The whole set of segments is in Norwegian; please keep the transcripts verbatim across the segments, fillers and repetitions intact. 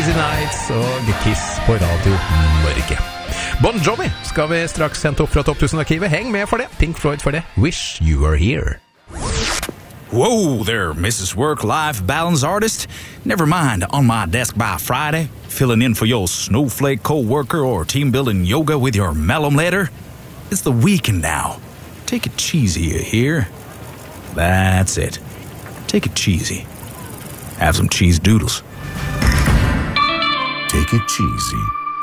Crazy Nights og Kiss på Radio Norge. Bon Jovi skal vi straks hente opp fra Topp tusen-arkivet. Heng med for det. Pink Floyd for det. Wish You Were Here. Whoa there, Missus Work-Life Balance Artist. Never mind, on my desk by Friday, filling in for your snowflake co-worker or team-building yoga with your malum letter. It's the weekend now. Take it cheesy, you hear? That's it. Take it cheesy. Have some cheese doodles. Take it cheesy.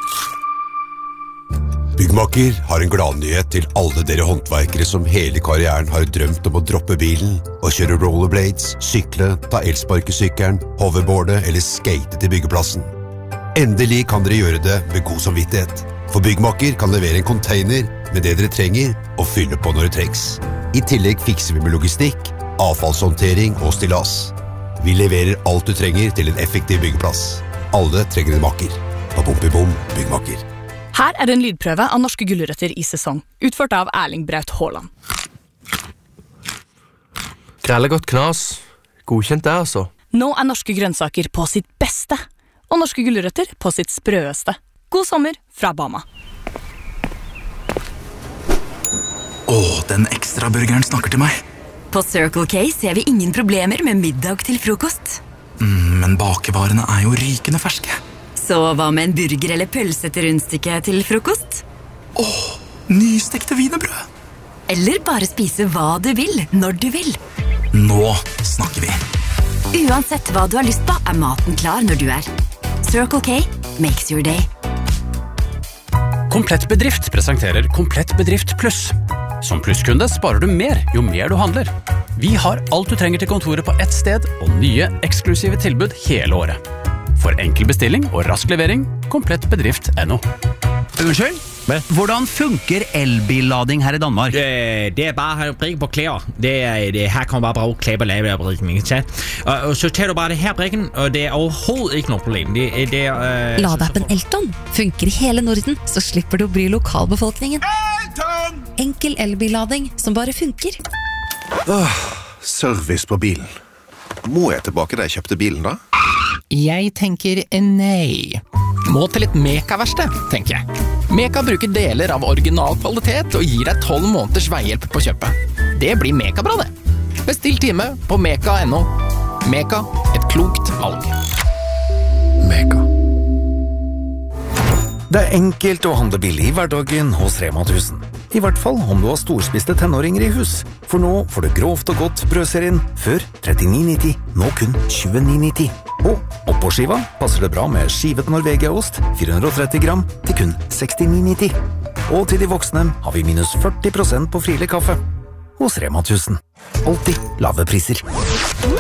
Byggmaker har en gladnyhet til alle dere håndverkere som hele karrieren har drømt om å droppe bilen og kjøre rollerblades, sykle, ta elsparkesykkelen, hoverboarde eller skate til byggeplassen. Endelig kan dere gjøre det med god samvittighet, for Byggmaker kan levere en container med det dere trenger og fylle på når det trengs. I tillegg fikser vi med logistikk, avfallshåndtering og stillas. Vi leverer alt du trenger til en effektiv byggeplass. Alle trenger en maker. På bom i bom, Byggmaker. Her er en lydprøve av norske gulrøtter i sesong, utført av Erling Braut Haaland. Grellegodt knas. Godkjent det, altså. Nå er norske grønnsaker på sitt beste, og norske gulrøtter på sitt sprøeste. God sommer fra Bama. Åh, den ekstra burgeren snakker til meg. På Circle K ser vi ingen problemer med middag til frokost. Mm, men bakevarene er jo rykende ferske. Så hva med en burger eller pølse til rundstykke til frokost? Åh, nystekte wienerbrød. Eller bare spise hva du vil, når du vil. Nå snakker vi. Uansett hva du har lyst på, er maten klar når du er. Circle K makes your day. Komplett Bedrift presenterer Komplett Bedrift Pluss. Som plusskunde sparer du mer jo mer du handler. Vi har alt du trenger til kontoret på ett sted, og nye eksklusive tilbud hele året. For enkel bestilling og rask levering, komplett bedrift punktum no. Unnskyld? Hvordan funker elbillading her i Danmark? Det, det er bare å brikke på klær. Det er, det, her kan man bare bruge klær på lave af brikken, ikke sant? Og, og så tager du bare det her brikken, og det er overhovedet ikke noe problem. Det, det er, øh, Ladeappen Elton funker i hele Norden, så slipper du å bry lokalbefolkningen. Elton! Enkel elbillading som bare funker. Åh, service på bilen. Må jeg tilbake da jeg kjøpte bilen da? Jeg tenker nei. Må til et Meka-verksted, tenker jeg. Meka bruker deler av original kvalitet og gir deg tolv måneders veihjelp på kjøpet. Det blir Meka-bra det. Bestill time på meka punktum no. Meka, et klokt valg. Meka. Det er enkelt å handle billig i hverdagen hos Rema tusen. I hvert fall om du har storspiste tenåringer i hus. For nå får du grovt og godt brødserien før trettini nitti, nå kun tjueni nitti. Og oppå skiva passer det bra med skivet Norvegia-ost, fire hundre og tretti gram, til kun sekstini nitti. Og til de voksne har vi minus førti prosent på frilig kaffe. Hos Rema tusen. Alltid lave priser.